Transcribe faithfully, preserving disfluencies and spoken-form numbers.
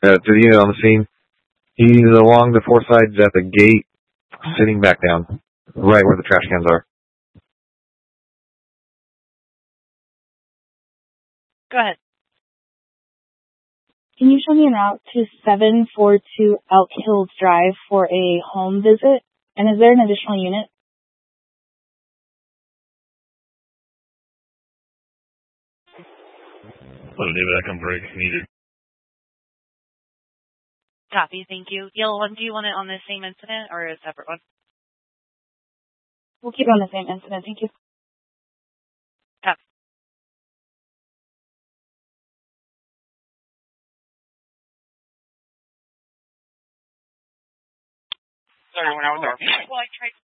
Uh, to the unit on the scene. He's along the four sides at the gate, sitting back down, right where the trash cans are. Go ahead. Can you show me en route to seven four two Elk Hills Drive for a home visit? And is there an additional unit? What a David, I come break needed. Copy, thank you. Yellow one, do you want it on the same incident or a separate one? We'll keep it on the same incident, thank you. Copy. Sorry, when I was there. Well, I tried